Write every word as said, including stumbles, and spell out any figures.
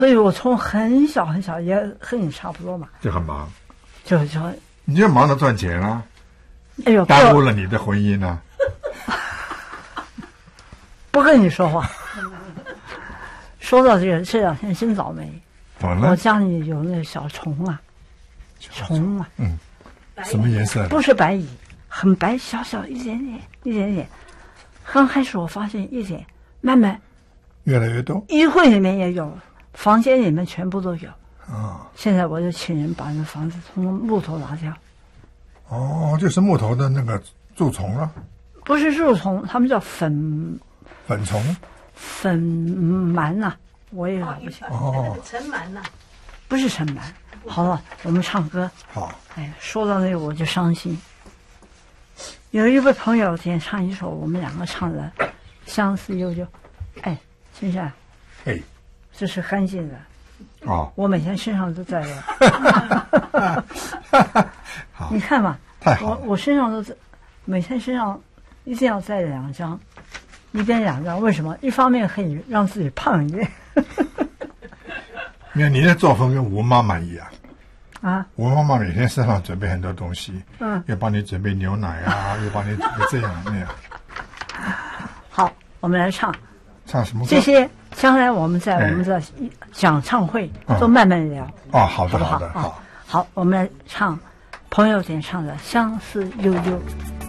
所以我从很小很小也和你差不多嘛， 就很忙， 就就你就忙着赚钱啊， 哎呦， 耽误了你的婚姻啊。 不跟你说话。说到这个，这两天真倒霉。 怎么了？ 我家里有那小虫啊，虫啊， 嗯，什么颜色的？ 不是白蚁，很白，小小一点点，一点点。刚开始我发现一点，慢慢越来越多。 衣柜里面也有，房间里面全部都有。 哦， 现在我就请人把那房子从木头拿掉。 哦，就是木头的那个蛀虫了。 不是蛀虫，他们叫粉粉虫。 粉螨呐、啊，我也搞不清。 哦， 尘螨呐， 不是尘螨。好了，我们唱歌。 好。 哎，说到那个我就伤心。有一位朋友点唱一首我们两个唱的《相思悠悠》。哎，金山。 哎， 这是干净的。 哦。 我每天身上都带着。 好。 你看嘛， 太好了。 我我身上都每天身上一定要带两张。一边两张，为什么？一方面可以让自己胖一点。 没有，你的作风跟吴妈妈一样啊！ 吴妈妈每天身上准备很多东西， 嗯， 又帮你准备牛奶啊，又帮你准备这样那样。 好，我们来唱， 唱什么歌？ 这些将来我们在我们的讲唱会都慢慢聊。 哦，好的， 好不好？ 好的，好。 好，我们来唱朋友点唱的《相思悠悠》。